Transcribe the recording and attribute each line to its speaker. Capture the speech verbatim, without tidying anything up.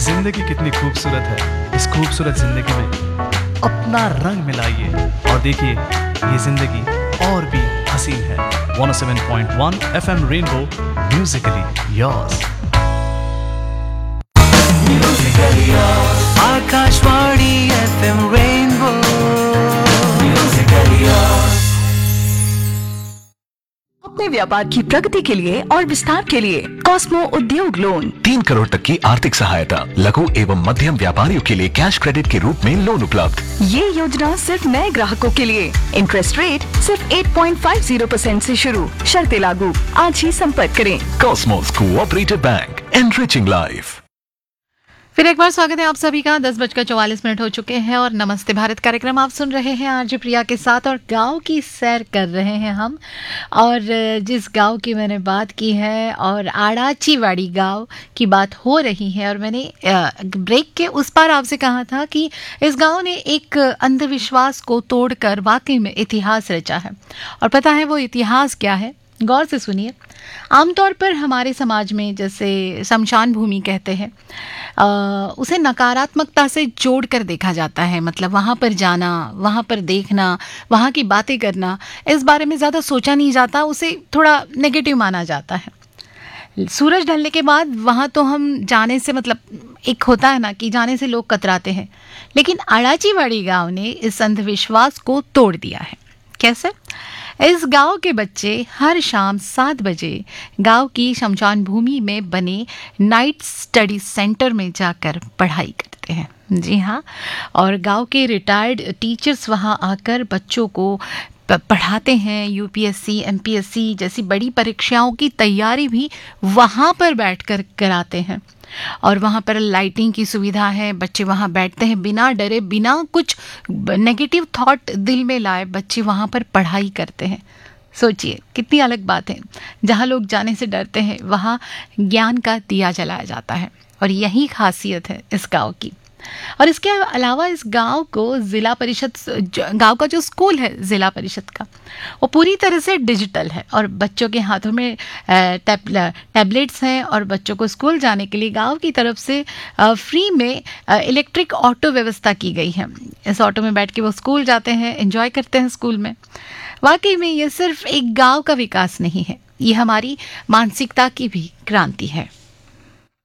Speaker 1: जिंदगी कितनी खूबसूरत है। इस खूबसूरत जिंदगी में अपना रंग मिलाइए और देखिए ये जिंदगी और भी हसीन है। One O seven point one F M rainbow, Musically yours.
Speaker 2: Akashvani F M rainbow, Musically yours.
Speaker 3: अपने व्यापार की प्रगति के लिए और विस्तार के लिए कॉस्मो उद्योग लोन,
Speaker 4: तीन करोड़ तक की आर्थिक सहायता, लघु एवं मध्यम व्यापारियों के लिए कैश क्रेडिट के रूप में लोन उपलब्ध।
Speaker 3: ये योजना सिर्फ नए ग्राहकों के लिए। इंटरेस्ट रेट सिर्फ आठ पॉइंट पाँच शून्य परसेंट से शुरू, शर्तें लागू। आज ही संपर्क करें।
Speaker 4: Cosmos cooperative bank, enriching life.
Speaker 5: फिर एक बार स्वागत है आप सभी का। दस बजकर चौवालीस मिनट हो चुके हैं और नमस्ते भारत कार्यक्रम आप सुन रहे हैं आरजे प्रिया के साथ, और गांव की सैर कर रहे हैं हम। और जिस गांव की मैंने बात की है और आड़ाचीवाड़ी गांव की बात हो रही है, और मैंने ब्रेक के उस पार आपसे कहा था कि इस गांव ने एक अंधविश्वास को तोड़कर वाकई में इतिहास रचा है। और पता है वो इतिहास क्या है? गौर से सुनिए। आमतौर पर हमारे समाज में जैसे शमशान भूमि कहते हैं, आ, उसे नकारात्मकता से जोड़कर देखा जाता है। मतलब वहाँ पर जाना, वहाँ पर देखना, वहाँ की बातें करना, इस बारे में ज़्यादा सोचा नहीं जाता, उसे थोड़ा नेगेटिव माना जाता है। सूरज ढलने के बाद वहाँ तो हम जाने से, मतलब एक होता है ना कि जाने से लोग कतराते हैं, लेकिन आड़ाचीवाड़ी गांव ने इस अंधविश्वास को तोड़ दिया है। कैसे? इस गांव के बच्चे हर शाम सात बजे गांव की शमशान भूमि में बने नाइट स्टडी सेंटर में जाकर पढ़ाई करते हैं। जी हाँ, और गांव के रिटायर्ड टीचर्स वहां आकर बच्चों को पढ़ाते हैं। यूपीएससी, एमपीएससी जैसी बड़ी परीक्षाओं की तैयारी भी वहां पर बैठकर कराते हैं। और वहाँ पर लाइटिंग की सुविधा है, बच्चे वहाँ बैठते हैं बिना डरे, बिना कुछ नेगेटिव थॉट दिल में लाए बच्चे वहाँ पर पढ़ाई करते हैं। सोचिए कितनी अलग बात है। जहाँ लोग जाने से डरते हैं वहाँ ज्ञान का दिया जलाया जाता है, और यही खासियत है इस गांव की। और इसके अलावा इस गांव को जिला परिषद, गांव का जो स्कूल है जिला परिषद का, वो पूरी तरह से डिजिटल है, और बच्चों के हाथों में टैब टैबलेट्स हैं, और बच्चों को स्कूल जाने के लिए गांव की तरफ से फ्री में इलेक्ट्रिक ऑटो व्यवस्था की गई है। इस ऑटो में बैठ के वो स्कूल जाते हैं, एंजॉय करते हैं स्कूल में। वाकई में ये सिर्फ एक गाँव का विकास नहीं है, ये हमारी मानसिकता की भी क्रांति है।